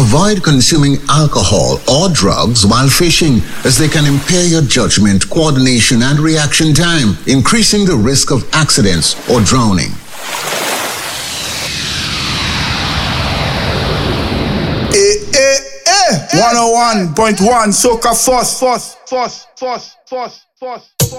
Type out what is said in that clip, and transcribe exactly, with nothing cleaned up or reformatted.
Avoid consuming alcohol or drugs while fishing, as they can impair your judgment, coordination, and reaction time, increasing the risk of accidents or drowning. Eh, eh, eh. one oh one point one Soca Force, Force, Force, Force, Force, Force.